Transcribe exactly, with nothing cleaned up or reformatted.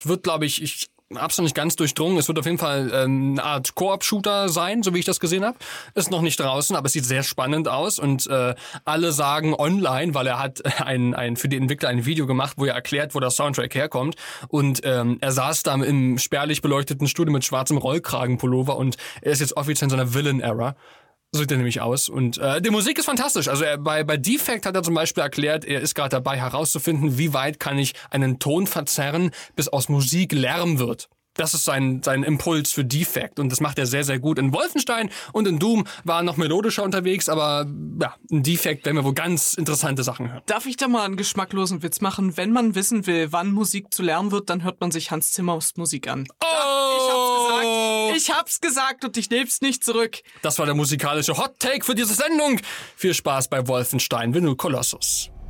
wird, glaube ich, ich hab's noch nicht ganz durchdrungen. Es wird auf jeden Fall ähm, eine Art Koop-Shooter sein, so wie ich das gesehen habe. Ist noch nicht draußen, aber es sieht sehr spannend aus und äh, alle sagen online, weil er hat ein, ein für die Entwickler ein Video gemacht, wo er erklärt, wo der Soundtrack herkommt und ähm, er saß da im spärlich beleuchteten Studio mit schwarzem Rollkragenpullover und er ist jetzt offiziell in so einer Villain-Era. So sieht er nämlich aus. Und äh, die Musik ist fantastisch. Also er, bei, bei Defect hat er zum Beispiel erklärt, er ist gerade dabei herauszufinden, wie weit kann ich einen Ton verzerren, bis aus Musik Lärm wird. Das ist sein, sein Impuls für Defect und das macht er sehr, sehr gut. In Wolfenstein und in Doom war er noch melodischer unterwegs, aber ja, in Defect werden wir wohl ganz interessante Sachen hören. Darf ich da mal einen geschmacklosen Witz machen? Wenn man wissen will, wann Musik zu Lärm wird, dann hört man sich Hans Zimmers Musik an. Oh! Ich hab's gesagt, ich hab's gesagt und ich nehm's nicht zurück. Das war der musikalische Hot Take für diese Sendung. Viel Spaß bei Wolfenstein Vinyl Colossus.